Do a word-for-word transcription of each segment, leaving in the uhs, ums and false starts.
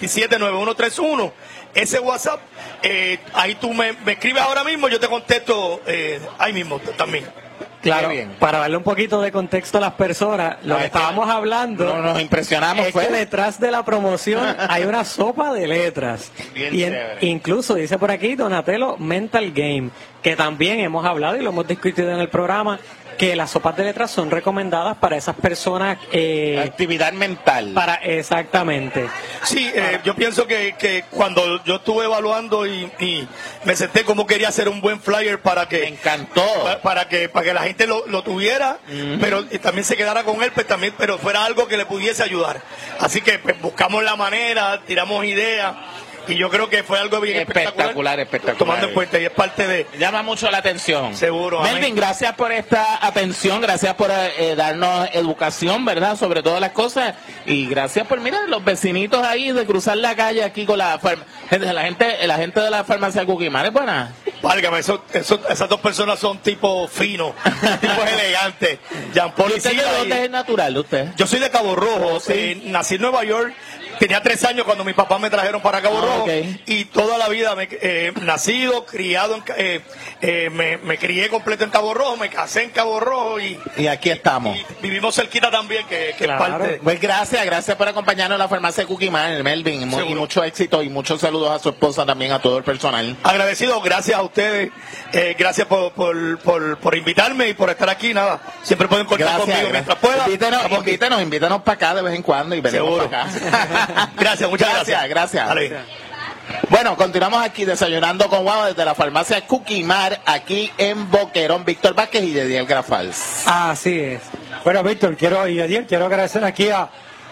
veintisiete, noventa y uno treinta y uno. Ese WhatsApp, eh, ahí tú me, me escribes ahora mismo, yo te contesto eh, ahí mismo también. Claro, bien. Para darle un poquito de contexto a las personas, lo no, que estábamos que hablando, no, nos impresionamos es fue. que detrás de la promoción hay una sopa de letras. Bien y en, incluso dice por aquí Donatello Mental Game, que también hemos hablado y lo hemos discutido en el programa, que las sopas de letras son recomendadas para esas personas. Eh, Actividad mental. Para, exactamente. Sí, eh, yo pienso que, que cuando yo estuve evaluando y, y me senté como quería hacer un buen flyer para que. Me encantó. Para, para que para que la gente lo, lo tuviera, uh-huh. pero y también se quedara con él, pues también, pero fuera algo que le pudiese ayudar. Así que pues, buscamos la manera, tiramos ideas. Y yo creo que fue algo bien espectacular, espectacular, espectacular. Tomando en cuenta, y es parte de... Llama mucho la atención. Seguro. Melvin, amén. Gracias por esta atención, gracias por eh, darnos educación, ¿verdad? Sobre todas las cosas. Y gracias por, mira, los vecinitos ahí de cruzar la calle aquí con la... La gente, la gente de la farmacia Cuquimar, ¿es buena? Válgame, eso, eso, esas dos personas son tipos finos, tipos elegantes. Jean Paul ¿Y usted de dónde es natural, usted? Yo soy de Cabo Rojo, ¿Sí? eh, nací en Nueva York. Tenía tres años cuando mis papás me trajeron para Cabo Rojo, okay. Y toda la vida me eh, nacido, criado, en, eh, eh, me, me crié completo en Cabo Rojo, me casé en Cabo Rojo y, y aquí estamos. Y vivimos cerquita también, que, que claro. es parte. Pues gracias, gracias por acompañarnos a la farmacia Cuquimar, Melvin, Seguro. Y mucho éxito y muchos saludos a su esposa también, a todo el personal. Agradecido, gracias a ustedes, eh, gracias por, por, por, por invitarme y por estar aquí, nada, siempre pueden contar gracias, conmigo gracias. mientras pueda. Invítenos, invítenos, invítenos para acá de vez en cuando y venimos Seguro. para acá. Gracias, muchas gracias. Gracias, gracias. Bueno, continuamos aquí desayunando con Guau desde la farmacia Cuquimar, aquí en Boquerón. Víctor Vázquez y Yediel Grafals. Así es. Bueno, Víctor, quiero y Yediel, quiero agradecer aquí a,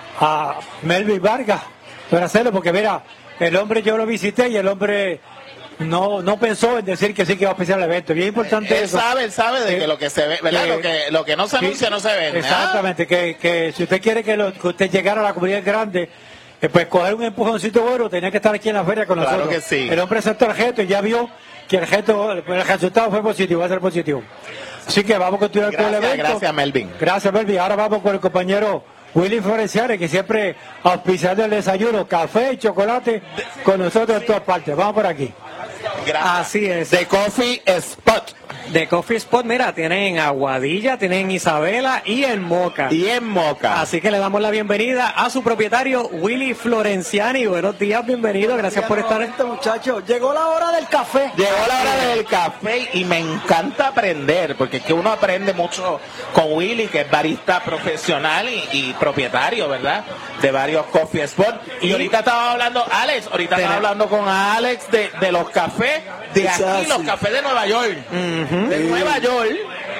a Melvin Vargas por hacerlo, porque mira, el hombre yo lo visité y el hombre no no pensó en decir que sí que iba a auspiciar el evento. Bien importante él eso. Él sabe, él sabe de eh, que lo que se ve, ¿verdad? Eh, lo, que, lo que no se anuncia sí, no se vende. Exactamente, ¿ah? que, que si usted quiere que, lo, que usted llegara a la comunidad grande, eh, pues coger un empujoncito bueno, tenía que estar aquí en la feria con claro nosotros. Que sí. El hombre aceptó el reto y ya vio que el reto, el resultado fue positivo, va a ser positivo. Así que vamos a continuar gracias, con el evento. Gracias, Melvin. Gracias, Melvin. Ahora vamos con el compañero Willy Florenciales, que siempre auspiciando el desayuno, café y chocolate con nosotros en todas partes. Vamos por aquí. Gracias. Así es. The Coffee Spot. The Coffee Spot, mira, tienen en Aguadilla, tienen en Isabela y en Moca. Y en Moca. Así que le damos la bienvenida a su propietario, Willy Florenciani. Buenos días, bienvenido, gracias por estar. Este muchacho, llegó la hora del café. Llegó la hora del café y me encanta aprender, porque es que uno aprende mucho con Willy, que es barista profesional y, y propietario, ¿verdad? De varios Coffee Spot. Y, y ahorita estaba hablando, Alex, ahorita estaba hablando con Alex de, de los cafés de aquí, los cafés de Nueva York. Uh-huh. De Nueva York.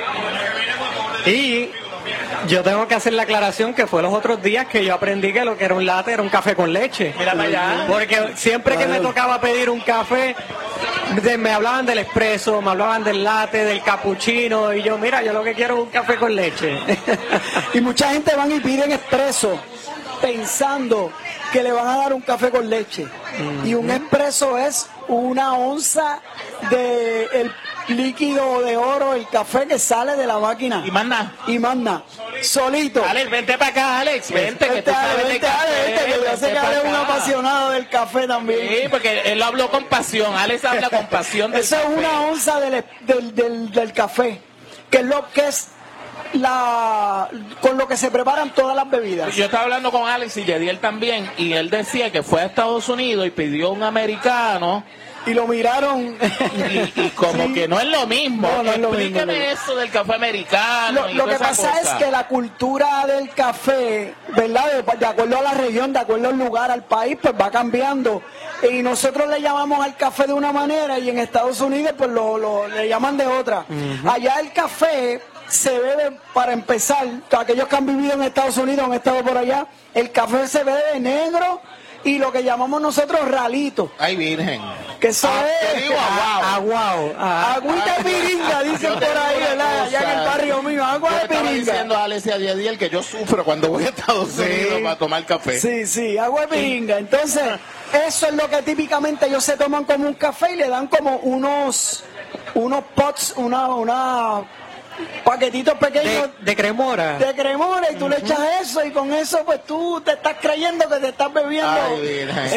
Y yo tengo que hacer la aclaración que fue los otros días que yo aprendí que lo que era un latte era un café con leche. Mira para allá. Porque siempre que me tocaba pedir un café, de, me hablaban del espresso, me hablaban del latte, del cappuccino, y yo, mira, yo lo que quiero es un café con leche. Y mucha gente van y piden espresso pensando que le van a dar un café con leche. Mm-hmm. Y un espresso es una onza de el líquido de oro, el café que sale de la máquina. Y manda. Y manda. Solito. Alex, vente para acá, Alex. Vente, que tú sabes de café. Vente, que yo sé que Alex es un apasionado del café también. Sí, porque él habló con pasión. Alex habla con pasión del Eso café. es una onza del, del, del, del café, que es lo que es la con lo que se preparan todas las bebidas. Yo estaba hablando con Alex y Yediel también, y él decía que fue a Estados Unidos y pidió un americano. Y lo miraron. Y, y como sí. que no es lo mismo. No, no es lo Explíqueme mismo, no. eso del café americano. Lo, y lo que pasa cosa. es que la cultura del café, ¿verdad? De, de acuerdo a la región, de acuerdo al lugar, al país, pues va cambiando. Y nosotros le llamamos al café de una manera y en Estados Unidos pues lo, lo le llaman de otra. Uh-huh. Allá el café se bebe, para empezar, aquellos que han vivido en Estados Unidos, han estado por allá, el café se bebe de negro y lo que llamamos nosotros ralito. Ay, virgen. Que eso ah, es digo, aguao. Ah, agüita de piringa, dicen por ahí, ¿verdad? Allá en el barrio mío, agua yo de piringa. Estaba diciendo a Alex y a Yediel que yo sufro cuando voy a Estados sí. Unidos para tomar café. Sí, sí, agua de piringa. Entonces, eso es lo que típicamente ellos se toman como un café y le dan como unos, unos pots, una, una paquetitos pequeños de, de cremora de cremora y tú uh-huh. le echas eso y con eso pues tú te estás creyendo que te estás bebiendo. Ay,